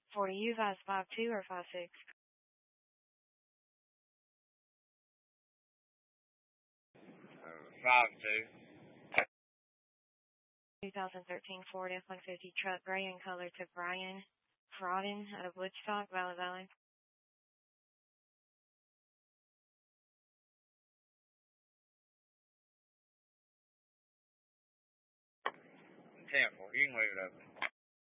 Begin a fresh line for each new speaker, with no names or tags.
For you, guys 5'2" or 5'6"?
5'2".
2013 Ford F-150 truck, gray in color, to Brian Frodden out of Woodstock, Valley Valley.
10-4, you can leave it open.